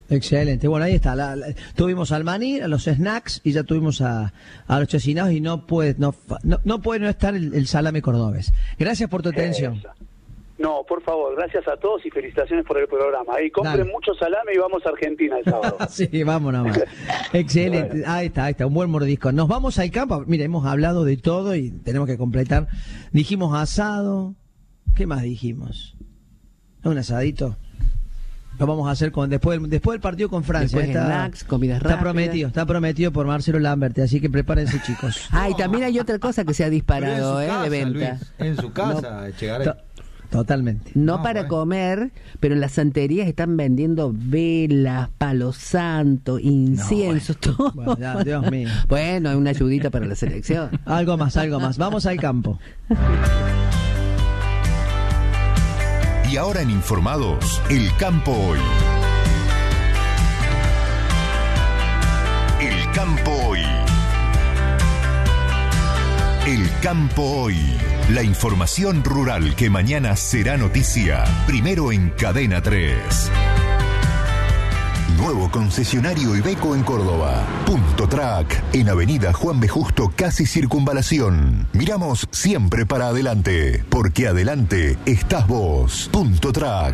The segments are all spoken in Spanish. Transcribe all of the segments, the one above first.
Excelente. Bueno, ahí está. Tuvimos al maní, a los snacks y ya tuvimos a los chacinados y no puede no estar el salame cordobés. Gracias por tu atención. No, por favor, gracias a todos y felicitaciones por el programa. Y compren mucho salame y vamos a Argentina el sábado. Sí, vamos nomás. Excelente. Bueno. Ahí está, un buen mordisco. Nos vamos al campo. Mira, hemos hablado de todo y tenemos que completar. Dijimos asado. ¿Qué más dijimos? Un asadito. Lo vamos a hacer después del partido con Francia. Snacks, comidas rápidas. Está prometido por Marcelo Lamberti, así que prepárense, chicos. Y también hay otra cosa que se ha disparado, de venta. Luis, en su casa, Totalmente. No para comer, pero en las santerías están vendiendo velas, palo santo, inciensos, todo. Bueno, ya, Dios mío. Bueno, hay una ayudita para la selección. Algo más. Vamos al campo. Y ahora en Informados, el campo hoy. El campo hoy. El campo hoy. La información rural que mañana será noticia. Primero en Cadena 3. Nuevo concesionario Iveco en Córdoba. Punto Track, en Avenida Juan B. Justo, casi Circunvalación. Miramos siempre para adelante, porque adelante estás vos. Punto Track.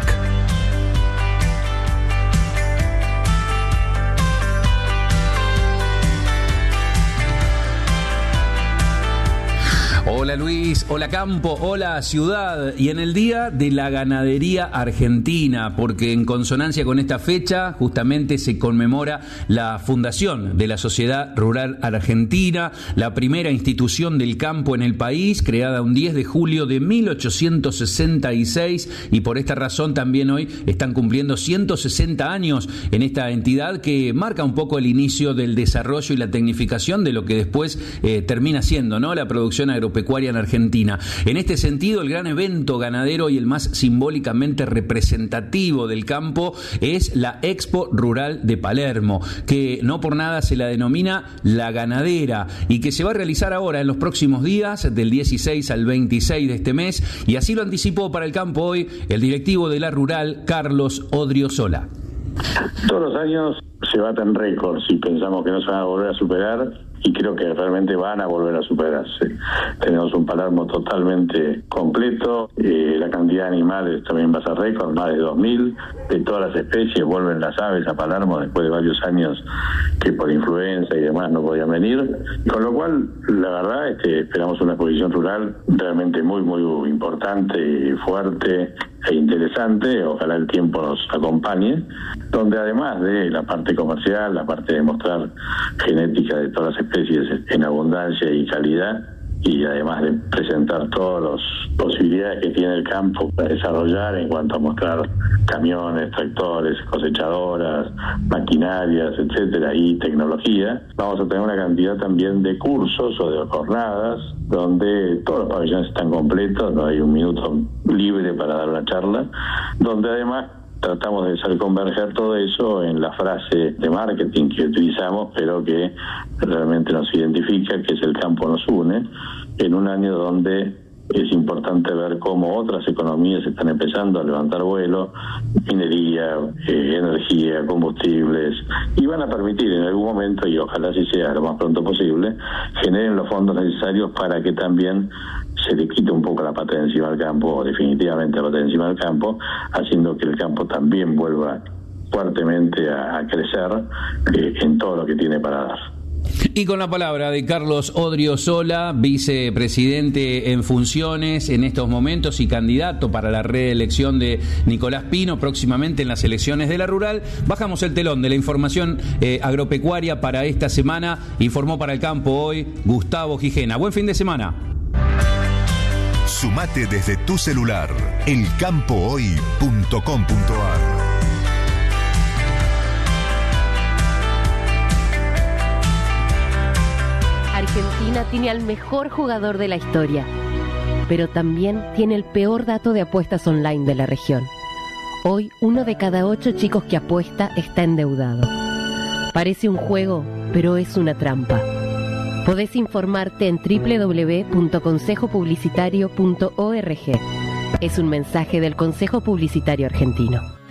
Hola Luis, hola campo, hola ciudad, y en el Día de la Ganadería Argentina, porque en consonancia con esta fecha justamente se conmemora la fundación de la Sociedad Rural Argentina, la primera institución del campo en el país, creada un 10 de julio de 1866, y por esta razón también hoy están cumpliendo 160 años en esta entidad que marca un poco el inicio del desarrollo y la tecnificación de lo que después termina siendo, ¿no?, la producción agropecuaria en Argentina. En este sentido, el gran evento ganadero y el más simbólicamente representativo del campo es la Expo Rural de Palermo, que no por nada se la denomina La Ganadera, y que se va a realizar ahora en los próximos días, del 16 al 26 de este mes, y así lo anticipó para el campo hoy el directivo de la Rural, Carlos Odriozola. Todos los años se baten récords y pensamos que no se van a volver a superar, y creo que realmente van a volver a superarse. Tenemos un Palermo totalmente completo, la cantidad de animales también va a ser récord, más de 2.000, de todas las especies. Vuelven las aves a Palermo después de varios años que por influenza y demás no podían venir, con lo cual la verdad esperamos una exposición rural realmente muy muy importante, fuerte e interesante. Ojalá el tiempo nos acompañe, donde además de la parte comercial, la parte de mostrar genética de todas las especies en abundancia y calidad, y además de presentar todas las posibilidades que tiene el campo para desarrollar en cuanto a mostrar camiones, tractores, cosechadoras, maquinarias, etcétera, y tecnología, vamos a tener una cantidad también de cursos o de jornadas donde todos los pabellones están completos, no hay un minuto libre para dar una charla, donde además tratamos de hacer converger todo eso en la frase de marketing que utilizamos, pero que realmente nos identifica, que es el campo nos une, en un año donde es importante ver cómo otras economías están empezando a levantar vuelo, minería, energía, combustibles, y van a permitir en algún momento, y ojalá así sea lo más pronto posible, generen los fondos necesarios para que también se le quite un poco la pata de encima al campo, o definitivamente la pata de encima del campo, haciendo que el campo también vuelva fuertemente a crecer en todo lo que tiene para dar. Y con la palabra de Carlos Odriozola, vicepresidente en funciones en estos momentos y candidato para la reelección de Nicolás Pino próximamente en las elecciones de la Rural, bajamos el telón de la información agropecuaria para esta semana. Informó para el campo hoy Gustavo Gijena. Buen fin de semana. Sumate desde tu celular, elcampohoy.com.ar. Argentina tiene al mejor jugador de la historia, pero también tiene el peor dato de apuestas online de la región. Hoy, 1 de cada 8 chicos que apuesta está endeudado. Parece un juego, pero es una trampa. Podés informarte en www.consejopublicitario.org. Es un mensaje del Consejo Publicitario Argentino.